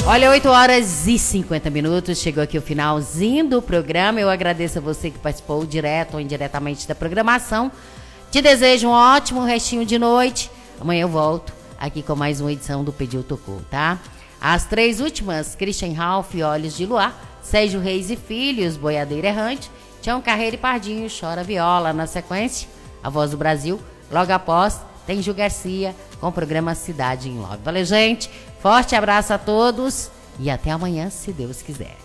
Olha, 8h50. Chegou aqui o finalzinho do programa. Eu agradeço a você que participou direto ou indiretamente da programação. Te desejo um ótimo restinho de noite. Amanhã eu volto aqui com mais uma edição do Pediu Tocou, tá? As 3 últimas, Christian Ralph, Olhos de Luar, Sérgio Reis e Filhos, Boiadeira Errante, Tião Carreira e Pardinho, Chora Viola. Na sequência, A Voz do Brasil. Logo após, tem Gil Garcia com o programa Cidade em Love. Valeu, gente. Forte abraço a todos e até amanhã, se Deus quiser.